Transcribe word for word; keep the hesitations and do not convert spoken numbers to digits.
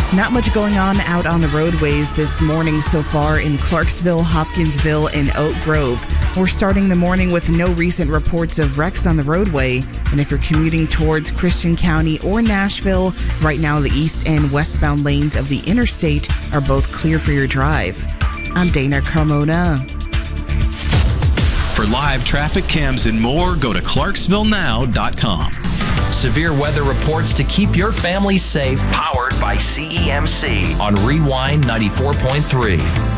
Not much going on out on the roadways this morning so far in Clarksville, Hopkinsville, and Oak Grove. We're starting the morning with no recent reports of wrecks on the roadway. And if you're commuting towards Christian County or Nashville, right now the east and westbound lanes of the interstate are both clear for your drive. I'm Dana Carmona. For live traffic cams and more, go to clarksville now dot com. Severe weather reports to keep your family safe, powered by C E M C on Rewind ninety-four point three.